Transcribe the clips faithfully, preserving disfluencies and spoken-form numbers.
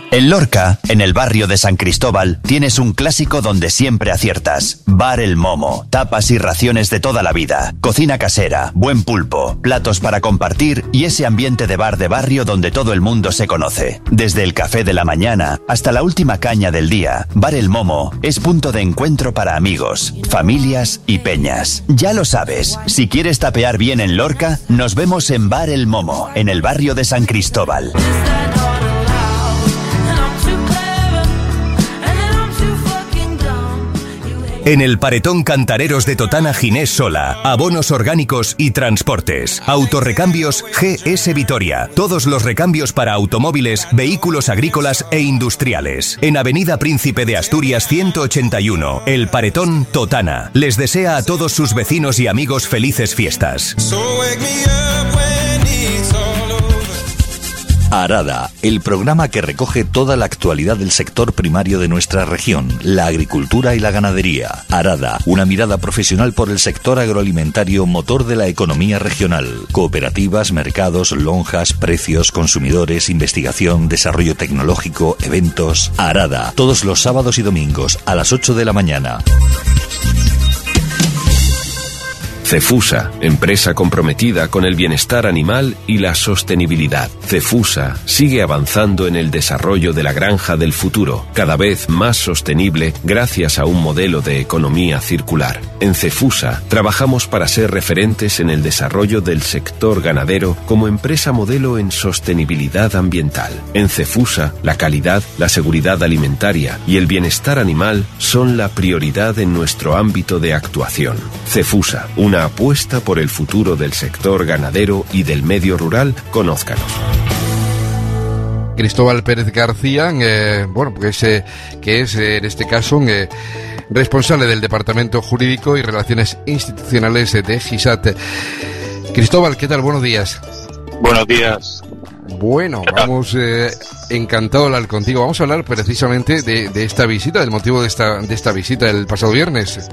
En Lorca, en el barrio de San Cristóbal, tienes un clásico donde siempre aciertas. Bar El Momo, tapas y raciones de toda la vida, cocina casera, buen pulpo, platos para compartir y ese ambiente de bar de barrio donde todo el mundo se conoce. Desde el café de la mañana hasta la última caña del día, Bar El Momo es punto de encuentro para amigos, familias y peñas. Ya lo sabes, si quieres tapear bien en Lorca, nos vemos en Bar El Momo, en el barrio de San Cristóbal. En el Paretón Cantareros de Totana Ginés Sola, abonos orgánicos y transportes. Autorrecambios G S Vitoria. Todos los recambios para automóviles, vehículos agrícolas e industriales. En Avenida Príncipe de Asturias ciento ochenta y uno, El Paretón Totana. Les desea a todos sus vecinos y amigos felices fiestas. Arada, el programa que recoge toda la actualidad del sector primario de nuestra región, la agricultura y la ganadería. Arada, una mirada profesional por el sector agroalimentario, motor de la economía regional. Cooperativas, mercados, lonjas, precios, consumidores, investigación, desarrollo tecnológico, eventos. Arada, todos los sábados y domingos a las ocho de la mañana. Cefusa, empresa comprometida con el bienestar animal y la sostenibilidad. Cefusa sigue avanzando en el desarrollo de la granja del futuro, cada vez más sostenible gracias a un modelo de economía circular. En Cefusa trabajamos para ser referentes en el desarrollo del sector ganadero como empresa modelo en sostenibilidad ambiental. En Cefusa, la calidad, la seguridad alimentaria y el bienestar animal son la prioridad en nuestro ámbito de actuación. Cefusa, una apuesta por el futuro del sector ganadero y del medio rural. Conózcanos. Cristóbal Pérez García, eh, bueno, pues, eh, que es eh, en este caso eh, responsable del Departamento Jurídico y Relaciones Institucionales de GISAT. Cristóbal, ¿qué tal? Buenos días. Buenos días. Bueno, vamos, eh, encantado de hablar contigo. Vamos a hablar precisamente de, de esta visita, del motivo de esta, de esta visita el pasado viernes.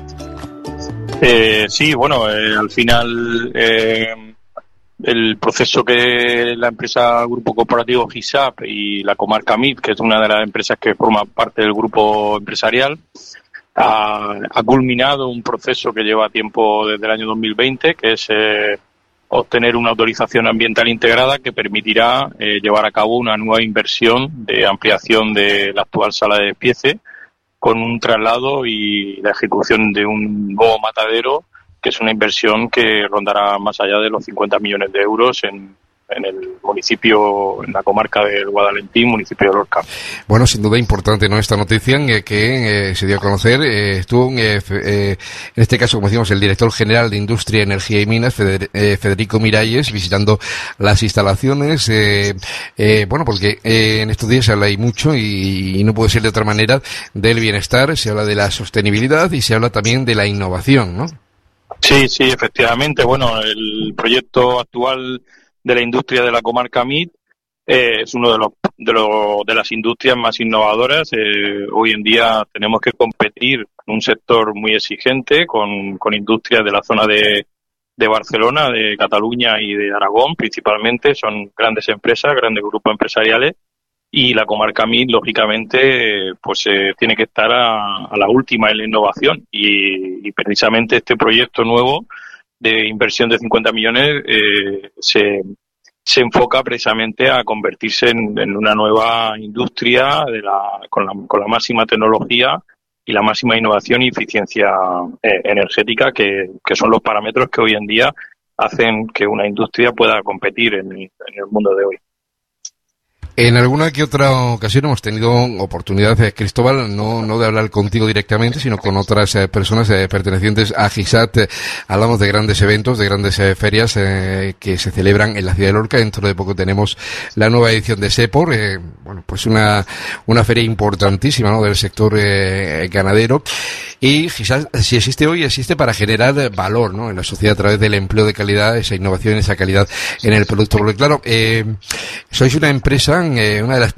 Eh, sí, bueno, eh, al final eh, el proceso que la empresa Grupo Corporativo GISAP y la comarca M I D, que es una de las empresas que forma parte del grupo empresarial, ha, ha culminado un proceso que lleva tiempo desde el año dos mil veinte, que es eh, obtener una autorización ambiental integrada que permitirá eh, llevar a cabo una nueva inversión de ampliación de la actual sala de despiece, con un traslado y la ejecución de un nuevo matadero, que es una inversión que rondará más allá de los cincuenta millones de euros en, en el municipio, en la comarca del Guadalentín, municipio de Lorca. Bueno, sin duda importante, ¿no?, esta noticia eh, que eh, se dio a conocer. Eh, estuvo, eh, eh, en este caso, como decimos, el director general de Industria, Energía y Minas, Feder, eh, Federico Miralles, visitando las instalaciones. Eh, eh, bueno, porque eh, en estos días se habla y mucho, y, y no puede ser de otra manera, del bienestar, se habla de la sostenibilidad y se habla también de la innovación, ¿no? Sí, sí, efectivamente. Bueno, el proyecto actual de la industria de la comarca M I D eh, es uno de los de, los, de las industrias más innovadoras. Eh, hoy en día tenemos que competir en un sector muy exigente con, con industrias de la zona de, de Barcelona, de Cataluña y de Aragón principalmente. Son grandes empresas, grandes grupos empresariales, y la comarca M I D, lógicamente, pues eh, tiene que estar a, a la última en la innovación, y, y precisamente este proyecto nuevo de inversión de cincuenta millones eh, se, se enfoca precisamente a convertirse en, en una nueva industria de la, con, la, con la máxima tecnología y la máxima innovación y eficiencia eh, energética, que, que son los parámetros que hoy en día hacen que una industria pueda competir en, en el mundo de hoy. En alguna que otra ocasión hemos tenido oportunidad, eh, Cristóbal, no, no de hablar contigo directamente, sino con otras eh, personas eh, pertenecientes a GISAT. Eh, hablamos de grandes eventos, de grandes eh, ferias eh, que se celebran en la ciudad de Lorca. Dentro de poco tenemos la nueva edición de SEPOR, eh, bueno, pues una, una feria importantísima, ¿no?, del sector eh, ganadero. Y GISAT, si existe hoy, existe para generar valor, ¿no?, en la sociedad a través del empleo de calidad, esa innovación, esa calidad en el producto. Porque claro, eh, sois una empresa, eh, una de las